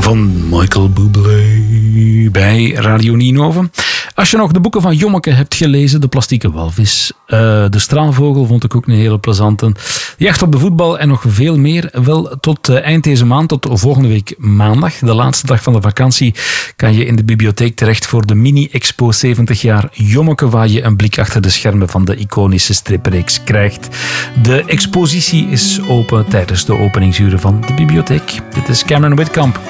van Michael Bublé bij Radio Nienhoven. Als je nog de boeken van Jommeke hebt gelezen, De Plastieke Walvis, De Straalvogel vond ik ook een hele plezante, Jacht op de voetbal en nog veel meer. Wel, tot eind deze maand, tot volgende week maandag, de laatste dag van de vakantie, kan je in de bibliotheek terecht voor de mini-expo 70 jaar Jommeke, waar je een blik achter de schermen van de iconische stripreeks krijgt. De expositie is open tijdens de openingsuren van de bibliotheek. Dit is Cameron Whitkamp.